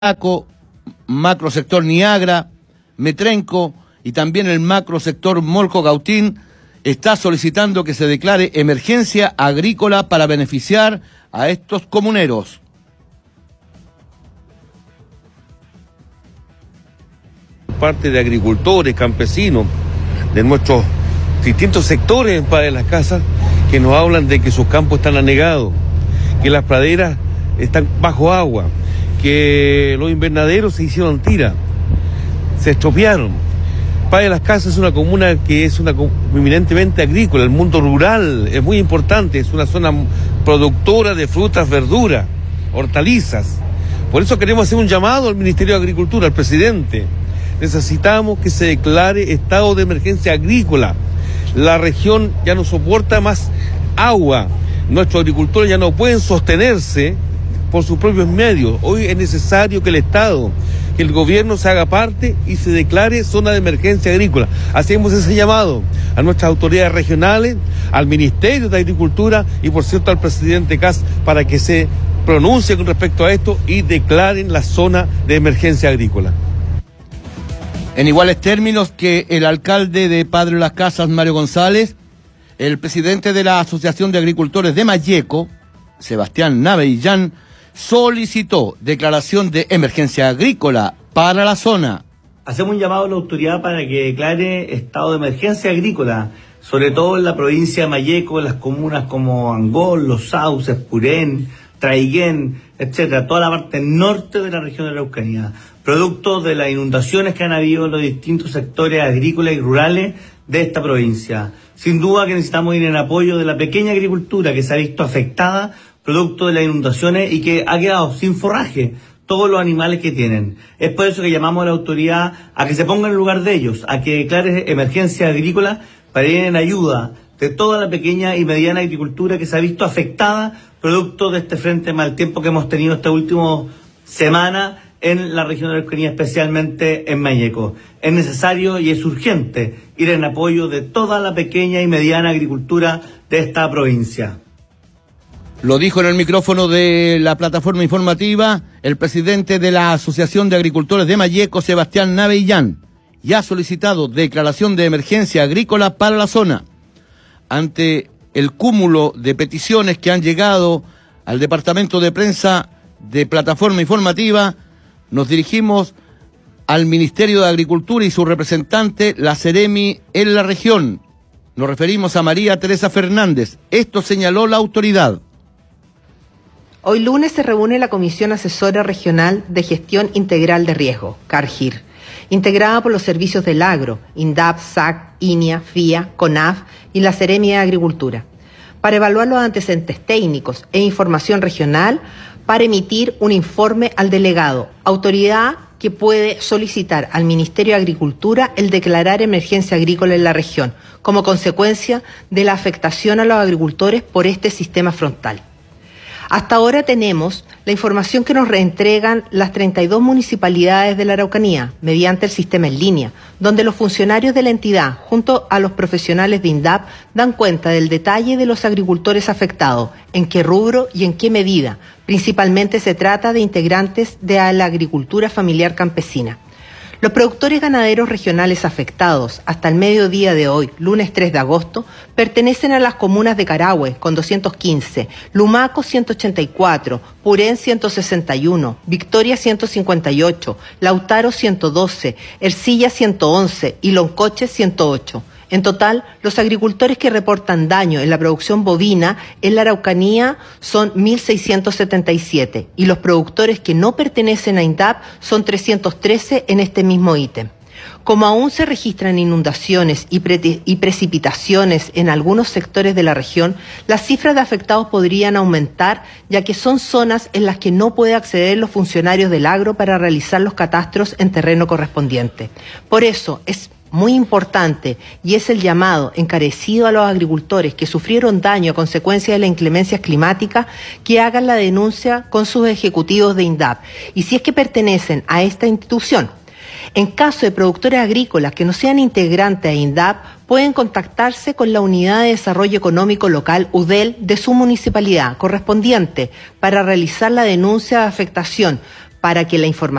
Chaco, macrosector Niagara, Metrenco y también el macrosector Molco-Gautín está solicitando que se declare emergencia agrícola para beneficiar a estos comuneros. Parte de agricultores, campesinos, de nuestros distintos sectores en Padre Las Casas, que nos hablan de que sus campos están anegados, que las praderas están bajo agua, que los invernaderos se hicieron tira, se estropearon. Padre Las Casas es una comuna que es eminentemente agrícola, el mundo rural es muy importante, es una zona productora de frutas, verduras, hortalizas. Por eso queremos hacer un llamado al Ministerio de Agricultura, al presidente. Necesitamos que se declare estado de emergencia agrícola. La región ya no soporta más agua, nuestros agricultores ya no pueden sostenerse por sus propios medios. Hoy es necesario que el Estado, que el gobierno se haga parte y se declare zona de emergencia agrícola. Hacemos ese llamado a nuestras autoridades regionales, al Ministerio de Agricultura y por cierto al presidente Kast para que se pronuncie con respecto a esto y declaren la zona de emergencia agrícola. En iguales términos que el alcalde de Padre Las Casas, Mario González, el presidente de la Asociación de Agricultores de Malleco, Sebastián Navellán, solicitó declaración de emergencia agrícola para la zona. Hacemos un llamado a la autoridad para que declare estado de emergencia agrícola, sobre todo en la provincia de Malleco, en las comunas como Angol, Los Sauces, Purén, Traiguén, etcétera, toda la parte norte de la región de la Araucanía, producto de las inundaciones que han habido en los distintos sectores agrícolas y rurales de esta provincia. Sin duda que necesitamos ir en apoyo de la pequeña agricultura que se ha visto afectada producto de las inundaciones y que ha quedado sin forraje todos los animales que tienen. Es por eso que llamamos a la autoridad a que se ponga en el lugar de ellos, a que declare emergencia agrícola para ir en ayuda de toda la pequeña y mediana agricultura que se ha visto afectada producto de este frente mal tiempo que hemos tenido esta última semana en la región de la Araucanía, especialmente en Malleco. Es necesario y es urgente ir en apoyo de toda la pequeña y mediana agricultura de esta provincia. Lo dijo en el micrófono de la plataforma informativa el presidente de la Asociación de Agricultores de Malleco, Sebastián Navellán, y ha solicitado declaración de emergencia agrícola para la zona. Ante el cúmulo de peticiones que han llegado al departamento de prensa de plataforma informativa, nos dirigimos al Ministerio de Agricultura y su representante, la Seremi, en la región. Nos referimos a María Teresa Fernández. Esto señaló la autoridad. Hoy lunes se reúne la Comisión Asesora Regional de Gestión Integral de Riesgo, CARGIR, integrada por los servicios del agro, INDAP, SAC, INIA, FIA, CONAF y la Seremi de Agricultura, para evaluar los antecedentes técnicos e información regional para emitir un informe al delegado, autoridad que puede solicitar al Ministerio de Agricultura el declarar emergencia agrícola en la región, como consecuencia de la afectación a los agricultores por este sistema frontal. Hasta ahora tenemos la información que nos reentregan las 32 municipalidades de la Araucanía mediante el sistema en línea, donde los funcionarios de la entidad, junto a los profesionales de INDAP, dan cuenta del detalle de los agricultores afectados, en qué rubro y en qué medida. Principalmente se trata de integrantes de la agricultura familiar campesina. Los productores ganaderos regionales afectados hasta el mediodía de hoy, lunes 3 de agosto, pertenecen a las comunas de Carahue, con 215, Lumaco 184, Purén 161, Victoria 158, Lautaro 112, Ercilla 111 y Loncoche 108. En total, los agricultores que reportan daño en la producción bovina en la Araucanía son 1.677 y los productores que no pertenecen a INDAP son 313 en este mismo ítem. Como aún se registran inundaciones y precipitaciones en algunos sectores de la región, las cifras de afectados podrían aumentar, ya que son zonas en las que no pueden acceder los funcionarios del agro para realizar los catastros en terreno correspondiente. Por eso es muy importante y es el llamado encarecido a los agricultores que sufrieron daño a consecuencia de las inclemencias climáticas que hagan la denuncia con sus ejecutivos de INDAP y si es que pertenecen a esta institución. En caso de productores agrícolas que no sean integrantes de INDAP, pueden contactarse con la Unidad de Desarrollo Económico Local, UDEL, de su municipalidad correspondiente para realizar la denuncia de afectación para que la información